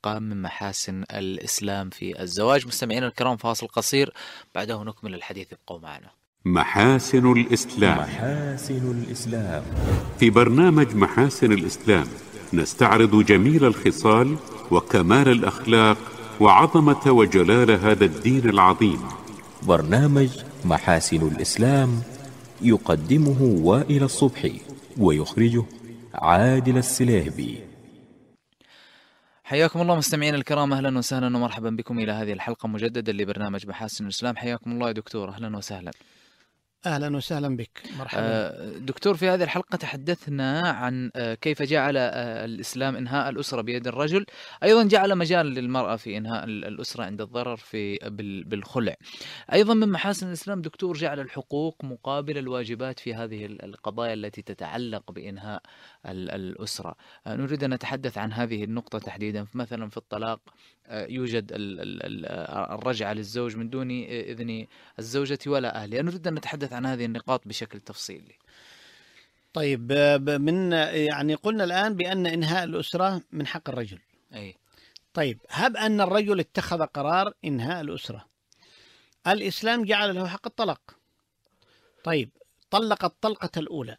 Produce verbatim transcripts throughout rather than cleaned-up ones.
حلقة من محاسن الإسلام في الزواج. مستمعينا الكرام، فاصل قصير بعده نكمل الحديث، ابقوا معنا. محاسن الإسلام. محاسن الإسلام. في برنامج محاسن الإسلام نستعرض جميل الخصال وكمال الأخلاق وعظمة وجلال هذا الدين العظيم. برنامج محاسن الإسلام يقدمه وائل الصبحي ويخرجه عادل السليهبي. حياكم الله مستمعين الكرام، أهلا وسهلا ومرحبا بكم إلى هذه الحلقة مجددا لبرنامج محاسن الإسلام. حياكم الله يا دكتور، أهلا وسهلا. أهلا وسهلا بك، مرحبا. دكتور، في هذه الحلقة تحدثنا عن كيف جعل الإسلام إنهاء الأسرة بيد الرجل، أيضا جعل مجال للمرأة في إنهاء الأسرة عند الضرر في بالخلع. أيضا من محاسن الإسلام دكتور جعل الحقوق مقابل الواجبات في هذه القضايا التي تتعلق بإنهاء الأسرة. نريد أن نتحدث عن هذه النقطة تحديدا. مثلا في الطلاق يوجد الرجعة للزوج من دون إذن الزوجة ولا أهلها. نريد أن نتحدث عن هذه النقاط بشكل تفصيلي. طيب، من يعني قلنا الآن بأن إنهاء الأسرة من حق الرجل. أي. طيب، هب أن الرجل اتخذ قرار إنهاء الأسرة، الإسلام جعل له حق الطلاق. طيب، طلق الطلقة الأولى،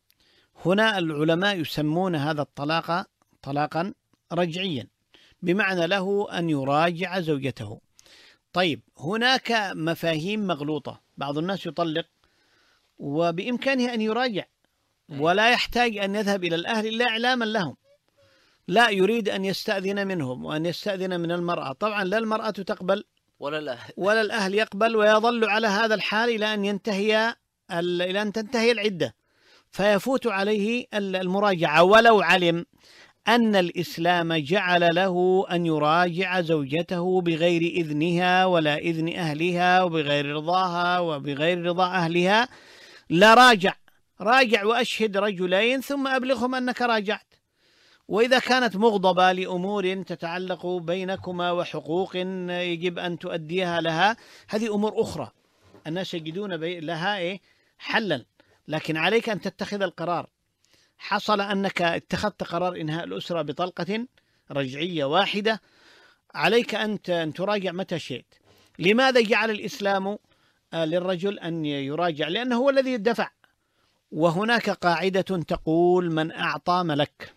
هنا العلماء يسمون هذا الطلاق طلاقا رجعيا، بمعنى له أن يراجع زوجته. طيب، هناك مفاهيم مغلوطة، بعض الناس يطلق وبإمكانه أن يراجع ولا يحتاج أن يذهب إلى الأهل إلا إعلاما لهم، لا يريد أن يستأذن منهم وأن يستأذن من المرأة. طبعا لا المرأة تقبل ولا الأهل, ولا الأهل يقبل، ويظل على هذا الحال إلى أن ينتهي إلى أن تنتهي العدة، فيفوت عليه المراجعة، ولو علم أن الإسلام جعل له أن يراجع زوجته بغير إذنها ولا إذن أهلها وبغير رضاها وبغير رضا أهلها، لا راجع راجع وأشهد رجلين ثم أبلغهم أنك راجعت. وإذا كانت مغضبة لأمور تتعلق بينكما وحقوق يجب أن تؤديها لها، هذه أمور أخرى الناس يجدون لها إيه حلا، لكن عليك أن تتخذ القرار. حصل أنك اتخذت قرار إنهاء الأسرة بطلقة رجعية واحدة، عليك أن تراجع متى شئت. لماذا جعل الإسلام للرجل أن يراجع؟ لأنه هو الذي دفع، وهناك قاعدة تقول من أعطى ملك.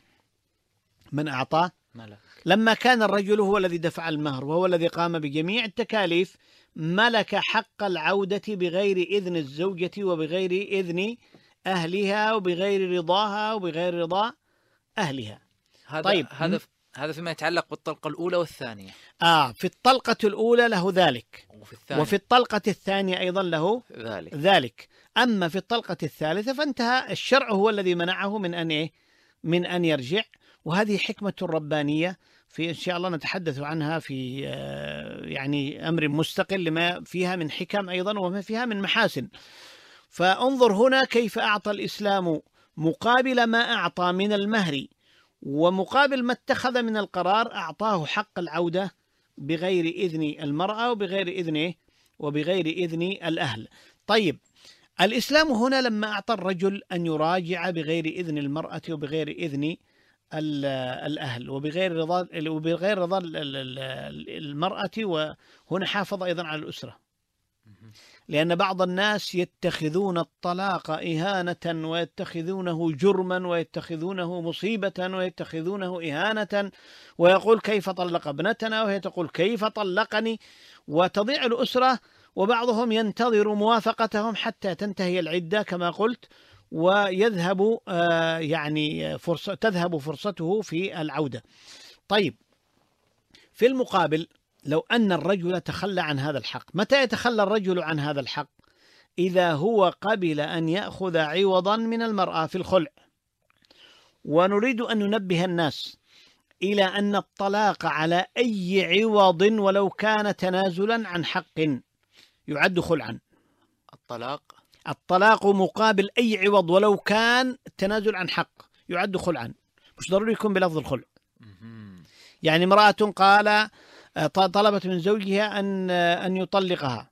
من أعطى ملك. لما كان الرجل هو الذي دفع المهر وهو الذي قام بجميع التكاليف، ملك حق العودة بغير إذن الزوجة وبغير إذن أهلها وبغير رضاها وبغير رضا أهلها. هذا طيب، هذا هذا فيما يتعلق بالطلقة الأولى والثانية. آه في الطلقة الأولى له ذلك، وفي, الثانية. وفي الطلقة الثانية أيضا له ذلك. ذلك. أما في الطلقة الثالثة فانتهى، الشرع هو الذي منعه من أن إيه؟ من أن يرجع. وهذه حكمة ربانية في إن شاء الله نتحدث عنها في يعني أمر مستقل، لما فيها من حكم أيضا وما فيها من محاسن. فانظر هنا كيف أعطى الإسلام مقابل ما أعطى من المهر ومقابل ما اتخذ من القرار، أعطاه حق العودة بغير إذن المرأة وبغير إذنه وبغير إذن الأهل. طيب، الإسلام هنا لما أعطى الرجل أن يراجع بغير إذن المرأة وبغير إذن الأهل وبغير رضا وبغير رضا المرأة، وهنا حافظ أيضا على الأسرة، لأن بعض الناس يتخذون الطلاق إهانة ويتخذونه جرما ويتخذونه مصيبة ويتخذونه إهانة، ويقول كيف طلق ابنتنا، وهي تقول كيف طلقني، وتضيع الأسرة. وبعضهم ينتظر موافقتهم حتى تنتهي العدة كما قلت، ويذهب يعني فرصة تذهب فرصته في العودة. طيب، في المقابل لو أن الرجل تخلى عن هذا الحق، متى يتخلى الرجل عن هذا الحق؟ إذا هو قبل أن يأخذ عوضا من المرأة في الخلع. ونريد أن ننبه الناس إلى أن الطلاق على أي عوض ولو كان تنازلا عن حق يعد خلعا. الطلاق الطلاق مقابل أي عوض ولو كان التنازل عن حق يعد خلعا، مش ضروري يكون بلفظ الخلع. يعني امرأة قال طلبت من زوجها أن أن يطلقها،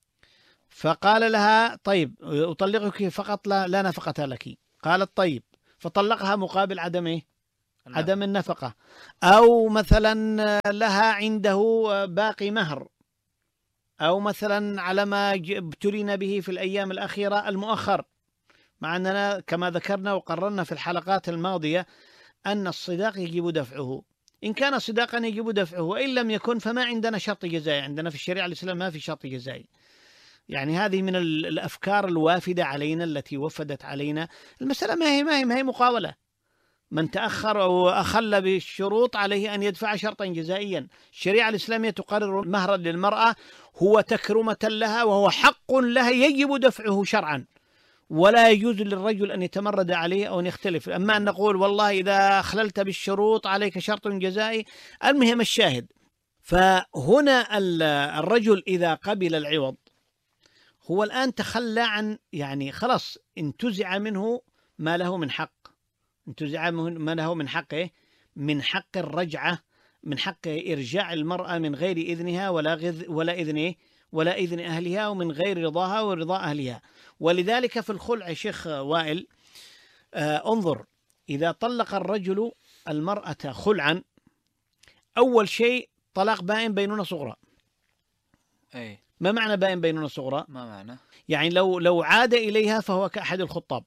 فقال لها طيب أطلقك فقط لا, لا نفقة لك، قالت طيب، فطلقها مقابل عدم نعم. عدم النفقة، أو مثلا لها عنده باقي مهر، أو مثلا على ما ج- ابتلينا به في الأيام الأخيرة المؤخر، مع أننا كما ذكرنا وقررنا في الحلقات الماضية أن الصداق يجب دفعه، إن كان صداقا يجب دفعه، وإن لم يكن فما عندنا شرط جزائي، عندنا في الشريعة الإسلام ما في شرط جزائي. يعني هذه من ال- الأفكار الوافدة علينا التي وفدت علينا. المسألة ما هي ما هي, ما هي مقاولة، من تأخر أو أخل بالشروط عليه أن يدفع شرطا جزائيا. الشريعة الإسلامية تقرر مهرا للمرأة هو تكرمة لها وهو حق لها يجب دفعه شرعا، ولا يجوز للرجل أن يتمرد عليه أو أن يختلف. أما أن نقول والله إذا أخللت بالشروط عليك شرط جزائي، المهم الشاهد. فهنا ال- الرجل إذا قبل العوض هو الآن تخلى عن، يعني خلاص انتزع منه ما له من حق، انتزع منه ما له من حقه، من حق الرجعة، من حق إرجاع المرأة من غير إذنها ولا غذ ولا إذن ولا إذن أهلها، ومن غير رضاها ورضا أهلها. ولذلك في الخلع يا شيخ وائل، آه انظر، إذا طلق الرجل المرأة خلعا، أول شيء طلاق بائن بينونة صغرى. أي ما معنى بائن بينونة صغرى؟ ما معنى؟ يعني لو لو عاد إليها فهو كأحد الخطاب،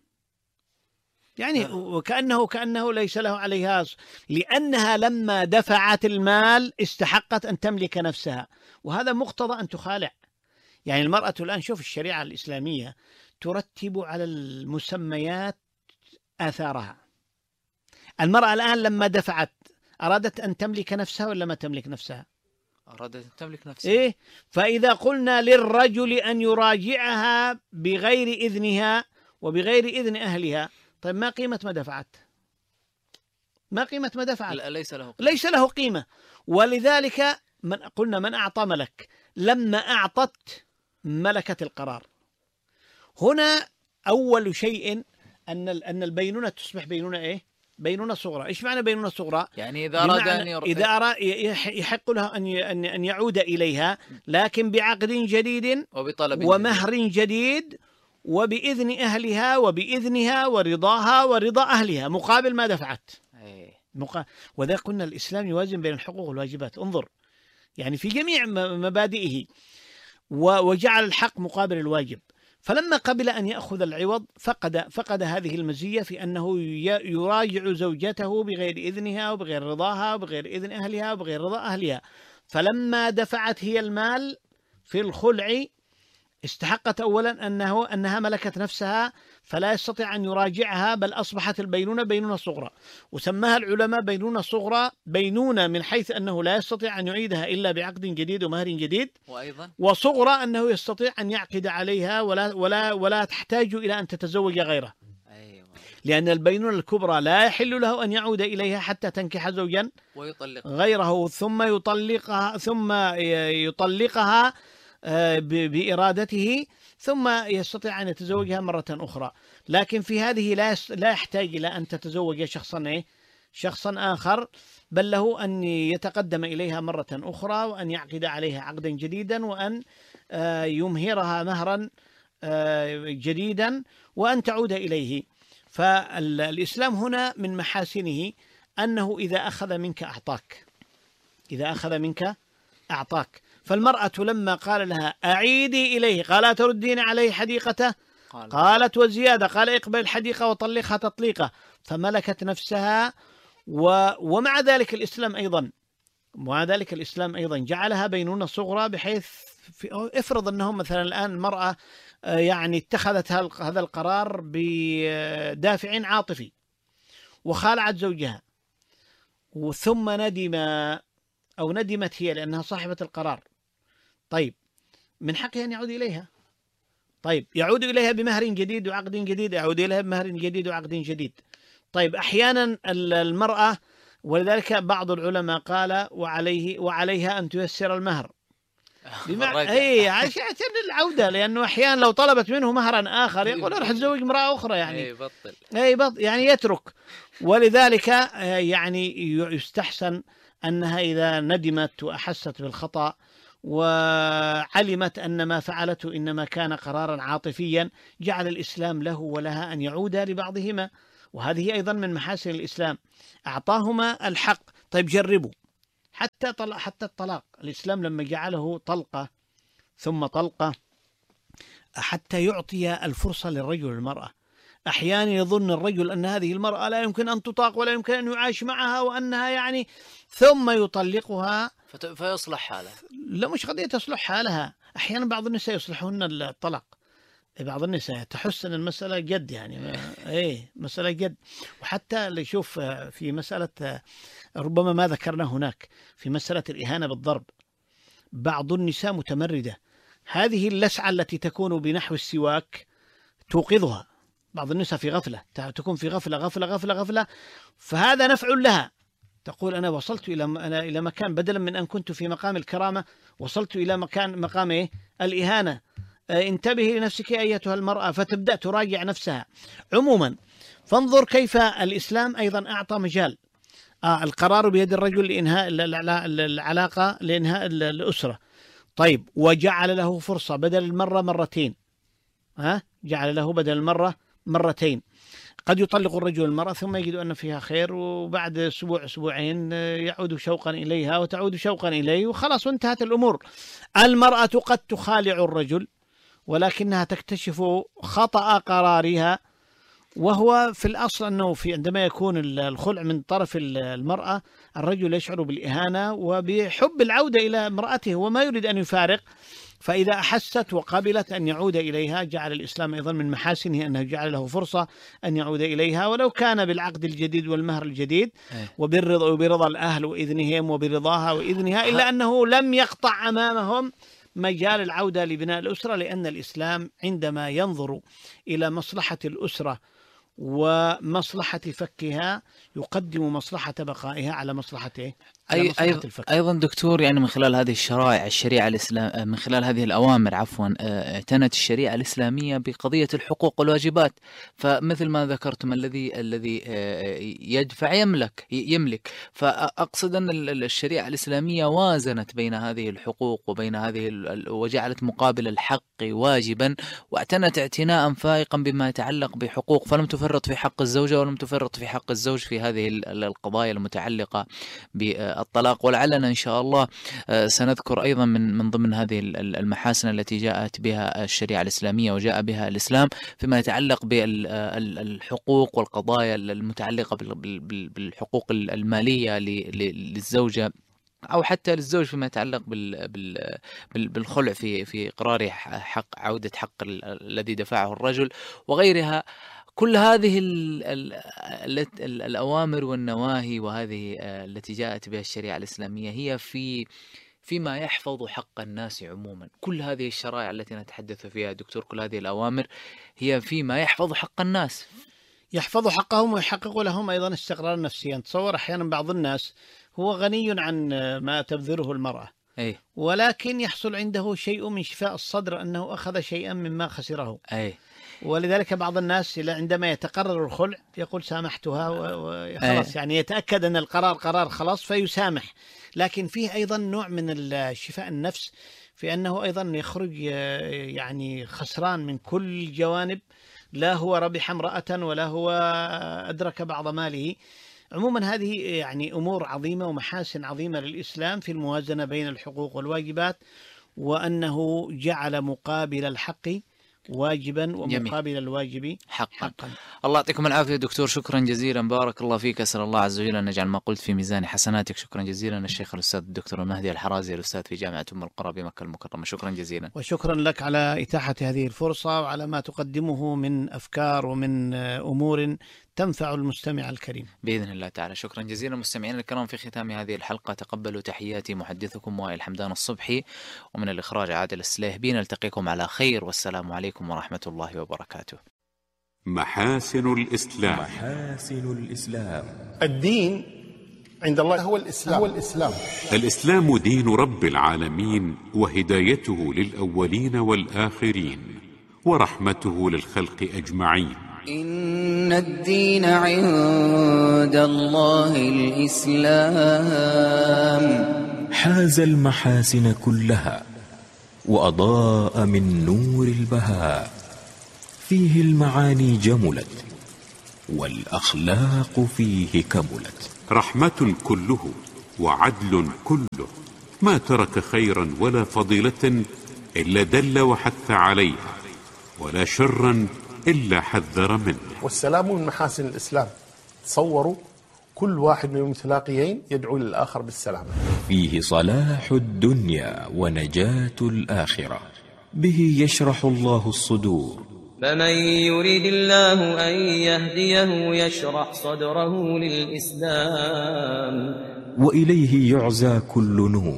يعني نعم. وكأنه كأنه ليس له عليها، لأنها لما دفعت المال استحقت أن تملك نفسها، وهذا مقتضى أن تخالع. يعني المرأة الآن شوف الشريعة الإسلامية ترتب على المسميات آثارها. المرأة الآن لما دفعت أرادت أن تملك نفسها ولا ما تملك نفسها؟ أرادت أن تملك نفسها. إيه؟ فإذا قلنا للرجل أن يراجعها بغير إذنها وبغير إذن أهلها، طيب ما قيمة ما دفعت؟ ما قيمة ما دفعت؟ لا، ليس له قيمة. ليس له قيمة. ولذلك من قلنا من أعطى ملك، لما أعطت ملكة القرار. هنا أول شيء أن أن البينونة تصبح بينونة إيه؟ بينونة صغرى. إيش معنى بينونة صغرى؟ يعني إذا أراد بمعنى أن ير... إذا أراد يحق له أن أن أن يعود إليها، لكن بعقد جديد وبطلب ومهر جديد وبإذن أهلها وبإذنها ورضاها ورضا أهلها مقابل ما دفعت. أي. مقا... وذا قلنا الإسلام يوازن بين الحقوق والواجبات. انظر، يعني في جميع م- مبادئه و... وجعل الحق مقابل الواجب. فلما قبل أن يأخذ العوض فقد فقد هذه المزية في أنه ي... يراجع زوجته بغير إذنها وبغير رضاها وبغير إذن أهلها وبغير رضا أهلها. فلما دفعت هي المال في الخلع استحقت أولا أنه أنها ملكت نفسها فلا يستطيع أن يراجعها، بل أصبحت البينونة بينونة صغرى. وسماها العلماء بينونة صغرى، بينونة من حيث أنه لا يستطيع أن يعيدها إلا بعقد جديد ومهر جديد، وأيضا وصغرى أنه يستطيع أن يعقد عليها ولا ولا ولا تحتاج إلى أن تتزوج غيره. أيوة. لأن البينونة الكبرى لا يحل له أن يعود إليها حتى تنكح زوجا ويطلق غيره، ثم يطلقها ثم يطلقها بإرادته، ثم يستطيع أن يتزوجها مرة أخرى. لكن في هذه لا لا يحتاج إلى أن تتزوج شخصا إيه؟ شخصا آخر، بل له أن يتقدم إليها مرة أخرى وأن يعقد عليها عقدا جديدا وأن يمهرها مهرا جديدا وأن تعود إليه. فالإسلام هنا من محاسنه أنه إذا أخذ منك أعطاك، إذا أخذ منك أعطاك. فالمرأة لما قال لها أعيدي إليه قال تردين عليه حديقته، قال. قالت وزيادة، قال اقبل الحديقة وطلقها تطليقة، فملكت نفسها. و ومع ذلك الإسلام أيضا ومع ذلك الإسلام أيضا جعلها بينونة صغرى، بحيث في افرض أنهم مثلا الآن المرأة يعني اتخذت هذا القرار بدافع عاطفي وخالعت زوجها، وثم ندم أو ندمت هي لأنها صاحبة القرار، طيب من حقها أن يعود إليها. طيب يعود إليها بمهر جديد وعقد جديد، يعود إليها بمهر جديد وعقد جديد. طيب أحيانا المرأة، ولذلك بعض العلماء قال وعليه وعليها أن تيسر المهر، بمعنى أي عشان العودة، لأنه أحيانا لو طلبت منه مهرا آخر يقول أروح أتزوج امرأة أخرى، يعني أي بطل أي بطل يعني يترك. ولذلك يعني يستحسن أنها إذا ندمت وأحست بالخطأ وعلمت أن ما فعلته إنما كان قرارا عاطفيا، جعل الإسلام له ولها أن يعودا لبعضهما. وهذه أيضا من محاسن الإسلام، أعطاهما الحق. طيب جربوا حتى طلق حتى الطلاق، الإسلام لما جعله طلقة ثم طلقة حتى يعطي الفرصة للرجل والمرأة. أحيانا يظن الرجل أن هذه المرأة لا يمكن أن تطاق ولا يمكن أن يعاش معها وأنها يعني، ثم يطلقها فيصلح حالها. لا، مش قضية تصلح حالها، أحيانا بعض النساء يصلحون الطلاق، بعض النساء تحس أن المسألة جد يعني إيه مسألة جد. وحتى اللي يشوف في مسألة ربما ما ذكرنا هناك في مسألة الإهانة بالضرب، بعض النساء متمردة، هذه اللسعة التي تكون بنحو السواك توقظها. بعض النساء في غفلة، تكون في غفلة غفلة غفلة غفلة، فهذا نفع لها، تقول أنا وصلت إلى أنا إلى مكان، بدلا من أن كنت في مقام الكرامة وصلت إلى مكان مقام إيه؟ الإهانة. انتبهي لنفسك أيتها المرأة، فتبدأ تراجع نفسها. عموما فانظر كيف الإسلام أيضا أعطى مجال. آه القرار بيد الرجل لإنهاء العلاقة، لإنهاء الأسرة. طيب وجعل له فرصة بدل المرة مرتين، ها جعل له بدل المرة مرتين. قد يطلق الرجل المرأة ثم يجد أن فيها خير، وبعد أسبوع أسبوعين يعود شوقا إليها وتعود شوقا إليه، وخلاص وانتهت الأمور. المرأة قد تخالع الرجل ولكنها تكتشف خطأ قرارها، وهو في الأصل أنه في عندما يكون الخلع من طرف المرأة الرجل يشعر بالإهانة وبحب العودة إلى امرأته وما يريد أن يفارق، فإذا أحست وقبلت أن يعود إليها جعل الإسلام أيضا من محاسنه أنه جعل له فرصة أن يعود إليها، ولو كان بالعقد الجديد والمهر الجديد وبالرضا وبرضا الأهل وإذنهم وبرضاها وإذنها، إلا أنه لم يقطع أمامهم مجال العودة لبناء الأسرة، لأن الإسلام عندما ينظر إلى مصلحة الأسرة ومصلحة فكها يقدم مصلحة بقائها على مصلحة إيه؟ أي أيضا, أيضا دكتور، يعني من خلال هذه الشرائع الشريعة الإسلام، من خلال هذه الأوامر عفوا، اعتنت الشريعة الإسلامية بقضية الحقوق والواجبات. فمثل ما ذكرتم الذي الذي يدفع يملك يملك فأقصد أن الشريعة الإسلامية وازنت بين هذه الحقوق وبين هذه وجعلت مقابل الحق واجبا، واعتنت اعتناء فائقا بما يتعلق بحقوق، فلم تفرط في حق الزوجة ولم تفرط في حق الزوج في هذه القضايا المتعلقة ب الطلاق. ولعلنا إن شاء الله سنذكر أيضا من من ضمن هذه المحاسن التي جاءت بها الشريعة الإسلامية وجاء بها الإسلام فيما يتعلق بالحقوق والقضايا المتعلقة بالحقوق المالية للزوجة أو حتى للزوج فيما يتعلق بالخلع في في إقرار حق عودة حق الذي دفعه الرجل وغيرها. كل هذه ال ال ال الأوامر والنواهي وهذه التي جاءت بها الشريعة الإسلامية هي في فيما يحفظ حق الناس عموما. كل هذه الشرائع التي نتحدث فيها دكتور، كل هذه الأوامر هي فيما يحفظ حق الناس، يحفظ حقهم ويحقق لهم أيضا استقرار نفسيا. تصور أحيانا بعض الناس هو غني عن ما تبذره المرأة، أي. ولكن يحصل عنده شيء من شفاء الصدر أنه أخذ شيئا مما خسره، أي. ولذلك بعض الناس عندما يتقرر الخلع يقول سامحتها وخلاص، يعني يتأكد أن القرار قرار خلاص فيسامح. لكن فيه أيضا نوع من الشفاء النفس في أنه أيضا يخرج يعني خسران من كل جوانب، لا هو ربح امرأة ولا هو أدرك بعض ماله. عموما هذه يعني أمور عظيمة ومحاسن عظيمة للإسلام في الموازنة بين الحقوق والواجبات، وأنه جعل مقابل الحق واجبا ومقابل الواجب حقا. حقا. الله يعطيكم العافية دكتور، شكرا جزيلا، بارك الله فيك، أسأل الله عز وجل أن يجعل ما قلت في ميزان حسناتك. شكرا جزيلا الشيخ الأستاذ الدكتور المهدي الحرازي، الأستاذ في جامعة أم القرى بمكة المكرمة، شكرا جزيلا. وشكرا لك على إتاحة هذه الفرصة وعلى ما تقدمه من أفكار ومن أمور تنفع المستمع الكريم بإذن الله تعالى. شكرا جزيلا مستمعينا الكرام، في ختام هذه الحلقة تقبلوا تحياتي محدثكم وائل حمدان الصبحي، ومن الإخراج عادل السليهبي. نلتقيكم على خير، والسلام عليكم ورحمة الله وبركاته. محاسن الإسلام. محاسن الإسلام. الدين عند الله هو الإسلام. هو الإسلام. الإسلام دين رب العالمين، وهدايته للأولين والآخرين، ورحمته للخلق أجمعين. إن الدين عند الله الإسلام. حاز المحاسن كلها وأضاء من نور البهاء، فيه المعاني جملت والأخلاق فيه كملت. رحمة كله وعدل كله، ما ترك خيرا ولا فضيلة إلا دل وحث عليها، ولا شرا إلا حذر منه. والسلام من محاسن الإسلام. تصوروا كل واحد من المتلاقيين يدعو للآخر بالسلام. فيه صلاح الدنيا ونجاة الآخرة، به يشرح الله الصدور. فمن يريد الله أن يهديه يشرح صدره للإسلام، وإليه يعزى كل نور.